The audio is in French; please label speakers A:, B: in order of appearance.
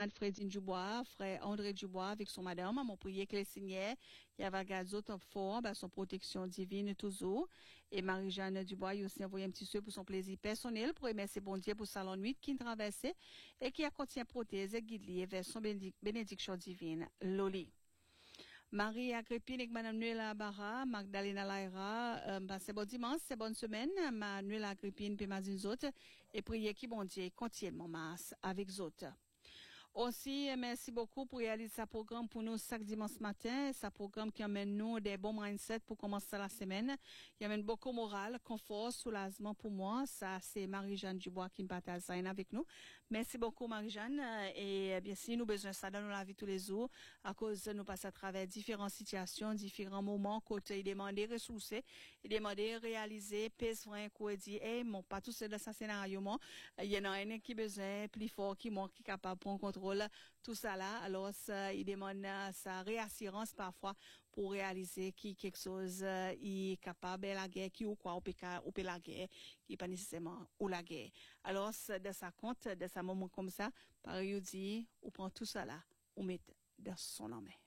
A: Fredine Dubois, frère André Dubois avec son madame, mon prier que les signait, il y avait gazot top fort, son protection divine toujours. Et Marie-Jeanne Dubois, il aussi envoyé un petit souhait pour son plaisir personnel, pour remercier bon Dieu pour salon nuit qui traversait, et qui a contient prothèse et guide vers son bénédiction divine, Loli. Marie Agrippine et Madame Nuela Barra, Magdalena Laira, c'est bon dimanche, c'est bonne semaine, Manuel Agrippine puis Mazine autres, et priez qui bon Dieu, continuellement masse avec autres. Aussi, merci beaucoup pour réaliser ce programme pour nous chaque dimanche matin. Ce programme qui amène nous des bons mindsets pour commencer la semaine. Il amène beaucoup moral, confort, soulagement pour moi. Ça, c'est Marie-Jeanne Dubois qui me partage ça avec nous. Merci beaucoup, Marie-Jeanne. Et bien sûr, nous besoin de ça dans la vie tous les jours à cause nous passons à travers différentes situations, différents moments, côté demander ressources, demander réaliser, pèse vrai, quoi dire, mon pas tout c'est dans ce scénario, moi. Il y en a un qui besoin plus fort, qui manque, qui est capable de prendre contrôle. Tout ça là, alors il demande sa réassurance parfois pour réaliser qui quelque chose il est capable de la guerre qui ou quoi ou peut la guerre qui pas nécessairement ou la guerre. Alors de sa compte de sa moment comme ça, par dit ou prend tout ça là ou met dans son main.